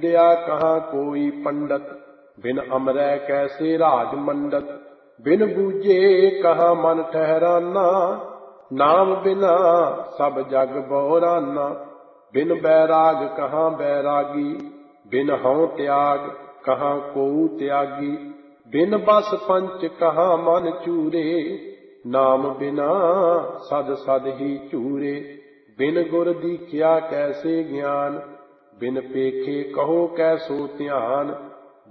विद्या कहाँ कोई पंडित, बिन अमरै कैसे राज मंडत। बिन बूझे कहाँ मन ठहराना, नाम बिना सब जग बौराना। बिन बैराग कहाँ बैरागी, बिन हਉ त्याग कहाँ कोउ त्यागी। बिन बस पंच कहाँ मन चूरे, नाम बिना सद सद ही चूरे। बिन गुर दीखिया कैसे ज्ञान, बिन पेखे कहो कैसो ध्यान।